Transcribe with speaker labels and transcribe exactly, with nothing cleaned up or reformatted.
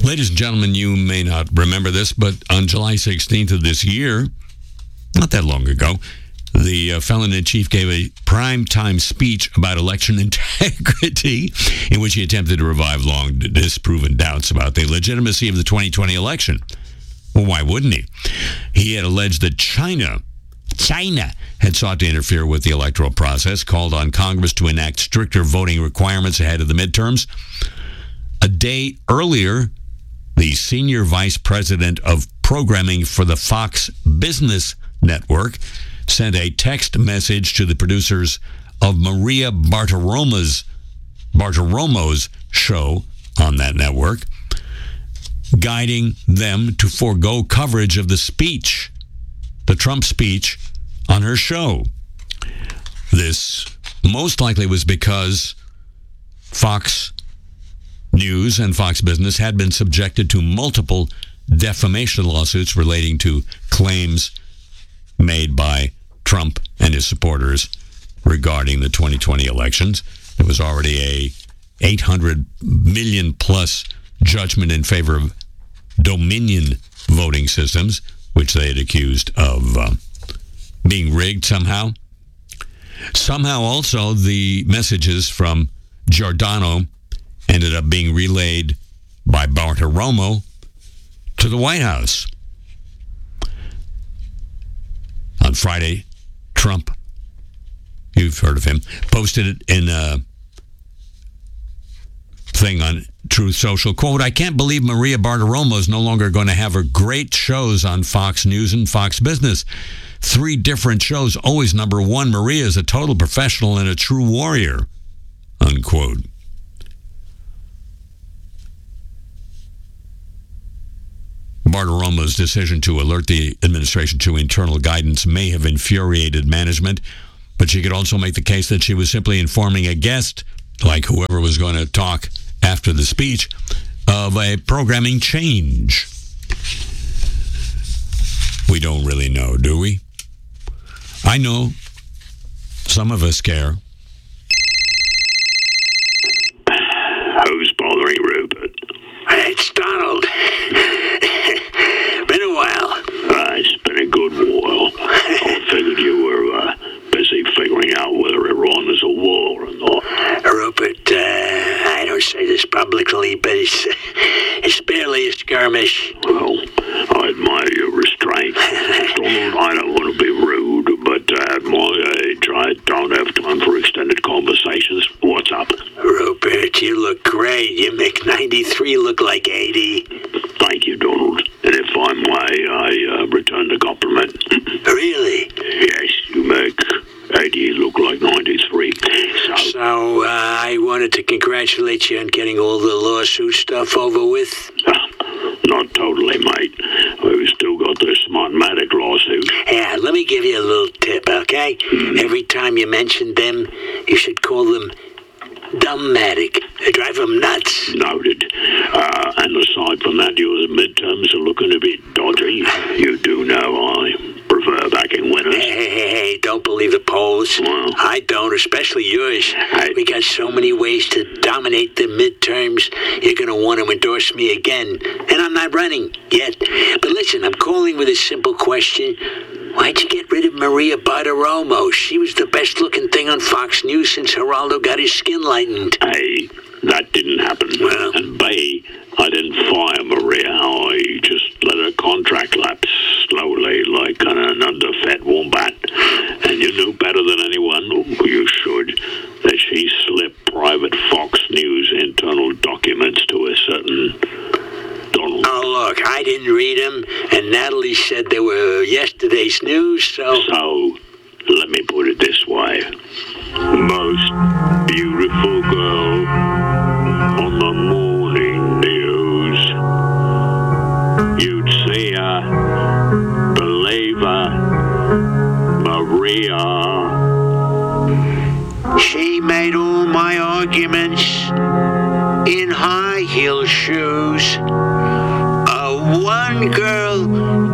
Speaker 1: Ladies and gentlemen, you may not remember this, but on July sixteenth of this year, not that long ago, the uh, felon-in-chief gave a primetime speech about election integrity in which he attempted to revive long disproven doubts about the legitimacy of the twenty twenty election. Well, why wouldn't he? He had alleged that China, China had sought to interfere with the electoral process, called on Congress to enact stricter voting requirements ahead of the midterms. A day earlier, the senior vice president of programming for the Fox Business Network sent a text message to the producers of Maria Bartiromo's, Bartiromo's show on that network, guiding them to forego coverage of the speech, the Trump speech, on her show. This most likely was because Fox News and Fox Business had been subjected to multiple defamation lawsuits relating to claims made by Trump and his supporters regarding the twenty twenty elections. There was already a eight hundred million plus judgment in favor of Dominion voting systems, which they had accused of uh, being rigged somehow. Somehow also the messages from Giordano ended up being relayed by Bartiromo to the White House. On Friday, Trump, you've heard of him, posted it in a thing on Truth Social. Quote, "I can't believe Maria Bartiromo is no longer going to have her great shows on Fox News and Fox Business. Three different shows, always number one. Maria is a total professional and a true warrior." Unquote. Bartiromo's decision to alert the administration to internal guidance may have infuriated management, but she could also make the case that she was simply informing a guest, like whoever was going to talk after the speech, of a programming change. We don't really know, do we? I know some of us care.
Speaker 2: Who's bothering Rupert?
Speaker 3: It's Donald. Been a while.
Speaker 2: Uh, it's been a good while. I figured you were uh, busy figuring out whether Iran is a war or not.
Speaker 3: Rupert, uh, I don't say this publicly, but it's, it's barely a skirmish.
Speaker 2: Well, I admire your restraint. Donald, I don't want to be rude, but uh, at my age, I don't have time for extended conversations. What's up?
Speaker 3: Rupert, you look great. You make ninety-three look like eighty.
Speaker 2: Thank you, Donald. And if I may, I uh, return the compliment.
Speaker 3: Really?
Speaker 2: Yes, you make eighty look like ninety-three. So,
Speaker 3: So, uh, I wanted to congratulate you on getting all the lawsuit stuff over with.
Speaker 2: uh, not totally, mate. We've still got the Smartmatic lawsuit.
Speaker 3: Yeah, let me give you a little tip, okay? Mm. Every time you mention them, you should call them Dumbmatic. They drive them nuts.
Speaker 2: Noted. Uh, and aside from that, your midterms are looking a bit dodgy. You do know I prefer backing winners.
Speaker 3: Hey, hey, hey, hey, don't believe the polls.
Speaker 2: Well,
Speaker 3: I don't, especially yours.
Speaker 2: Hey.
Speaker 3: We got so many ways to dominate the midterms. You're going to want to endorse me again. And I'm not running yet. But listen, I'm calling with a simple question. Why'd you get rid of Maria Bartiromo? She was the best-looking thing on Fox News since Geraldo got his skin lightened.
Speaker 2: A, that didn't happen.
Speaker 3: Well.
Speaker 2: And B, I didn't fire Maria. I just let her contract lapse slowly like an, an underfed wombat. And you knew better than anyone, you should, that she slipped private Fox News internal documents to a certain Donald.
Speaker 3: Oh, look, I didn't read them, and Natalie said they were yesterday's news, so...
Speaker 2: So, let me put it this way. Most beautiful girl on the morning news. You'd see her, believe her, Maria.
Speaker 3: She made all my arguments in high heel shoes. A one girl